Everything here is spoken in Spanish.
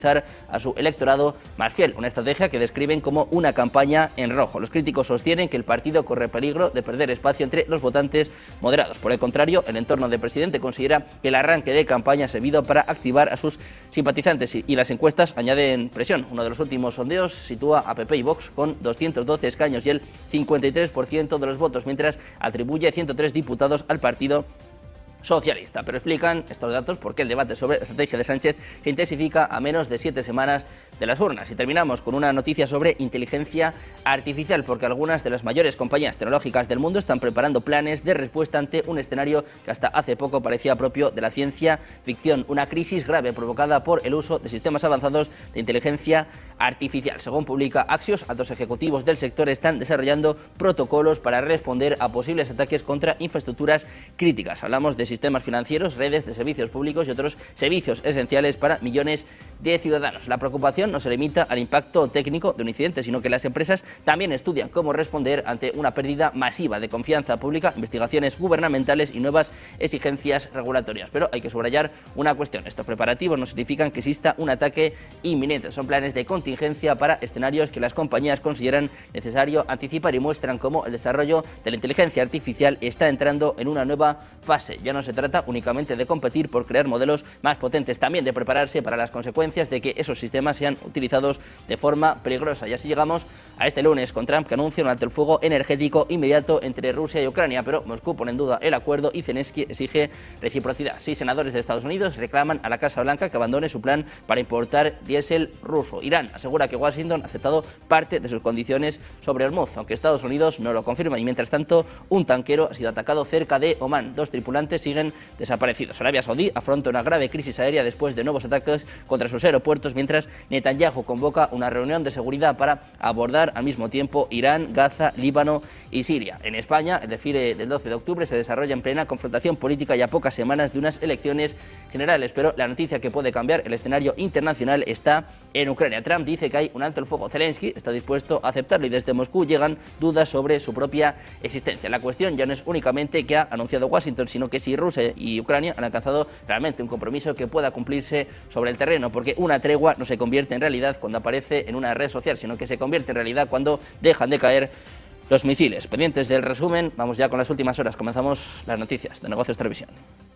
a su electorado más fiel, una estrategia que describen como una campaña en rojo. Los críticos sostienen que el partido corre peligro de perder espacio entre los votantes moderados. Por el contrario, el entorno del presidente considera que el arranque de campaña ha servido para activar a sus simpatizantes y las encuestas añaden presión. Uno de los últimos sondeos sitúa a PP y Vox con 212 escaños y el 53% de los votos, mientras atribuye 103 diputados al partido socialista. Pero explican estos datos por qué el debate sobre la estrategia de Sánchez se intensifica a menos de 7 semanas de las urnas. Y terminamos con una noticia sobre inteligencia artificial, porque algunas de las mayores compañías tecnológicas del mundo están preparando planes de respuesta ante un escenario que hasta hace poco parecía propio de la ciencia ficción, una crisis grave provocada por el uso de sistemas avanzados de inteligencia artificial. Según publica Axios, altos ejecutivos del sector están desarrollando protocolos para responder a posibles ataques contra infraestructuras críticas. Hablamos de sistemas financieros, redes de servicios públicos y otros servicios esenciales para millones de ciudadanos. La preocupación no se limita al impacto técnico de un incidente, sino que las empresas también estudian cómo responder ante una pérdida masiva de confianza pública, investigaciones gubernamentales y nuevas exigencias regulatorias. Pero hay que subrayar una cuestión: estos preparativos no significan que exista un ataque inminente, son planes de contingencia para escenarios que las compañías consideran necesario anticipar y muestran cómo el desarrollo de la inteligencia artificial está entrando en una nueva fase. Ya no se trata únicamente de competir por crear modelos más potentes, también de prepararse para las consecuencias de que esos sistemas sean utilizados de forma peligrosa. Y así llegamos a este lunes, con Trump que anuncia un alto el fuego energético inmediato entre Rusia y Ucrania, pero Moscú pone en duda el acuerdo y Zelensky exige reciprocidad. 6 senadores de Estados Unidos reclaman a la Casa Blanca que abandone su plan para importar diésel ruso. Irán asegura que Washington ha aceptado parte de sus condiciones sobre Hormuz, aunque Estados Unidos no lo confirma. Y mientras tanto, un tanquero ha sido atacado cerca de Omán. 2 tripulantes siguen desaparecidos. Arabia Saudí afronta una grave crisis aérea después de nuevos ataques contra sus aeropuertos, mientras Netanyahu convoca una reunión de seguridad para abordar al mismo tiempo Irán, Gaza, Líbano y Siria. En España, el desfile del 12 de octubre se desarrolla en plena confrontación política y a pocas semanas de unas elecciones generales, pero la noticia que puede cambiar el escenario internacional está en Ucrania. Trump dice que hay un alto el fuego. Zelensky está dispuesto a aceptarlo y desde Moscú llegan dudas sobre su propia existencia. La cuestión ya no es únicamente que ha anunciado Washington, sino que si Rusia y Ucrania han alcanzado realmente un compromiso que pueda cumplirse sobre el terreno, porque una tregua no se convierte en realidad cuando aparece en una red social, sino que se convierte en realidad cuando dejan de caer los misiles. Pendientes del resumen, vamos ya con las últimas horas. Comenzamos las noticias de Negocios Televisión.